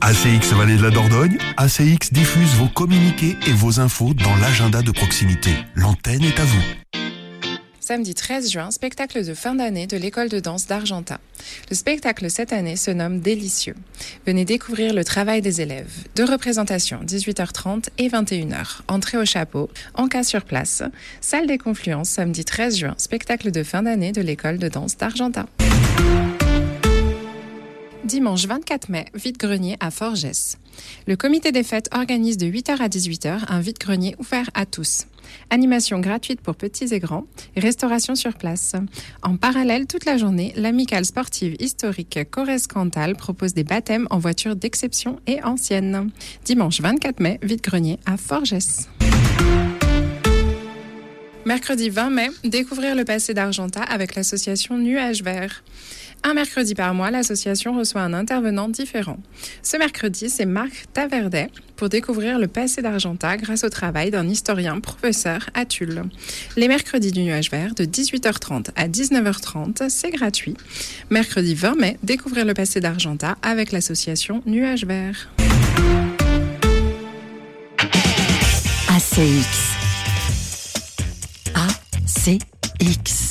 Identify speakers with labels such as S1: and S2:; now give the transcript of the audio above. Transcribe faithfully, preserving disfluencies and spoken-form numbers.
S1: A C X Vallée de la Dordogne, A C X diffuse vos communiqués et vos infos dans l'agenda de proximité. L'antenne est à vous.
S2: Samedi treize juin, spectacle de fin d'année de l'école de danse d'Argentat. Le spectacle cette année se nomme Délicieux. Venez découvrir le travail des élèves. Deux représentations, dix-huit heures trente et vingt et une heures. Entrée au chapeau, en cas sur place. Salle des Confluences, samedi treize juin, spectacle de fin d'année de l'école de danse d'Argentat. Dimanche vingt-quatre mai, vide-grenier à Forgès. Le comité des fêtes organise de huit heures à dix-huit heures un vide-grenier ouvert à tous. Animation gratuite pour petits et grands, restauration sur place. En parallèle, toute la journée, l'amicale sportive historique Corrèze-Cantal propose des baptêmes en voitures d'exception et anciennes. Dimanche vingt-quatre mai, vide-grenier à Forgès. Mercredi vingt mai, découvrir le passé d'Argentat avec l'association Nuages Verts. Un mercredi par mois, l'association reçoit un intervenant différent. Ce mercredi, c'est Marc Taverdet pour découvrir le passé d'Argentat grâce au travail d'un historien professeur à Tulle. Les mercredis du Nuage Vert, de dix-huit heures trente à dix-neuf heures trente, c'est gratuit. Mercredi vingt mai, découvrir le passé d'Argentat avec l'association Nuage Vert.
S3: A C X. A C X.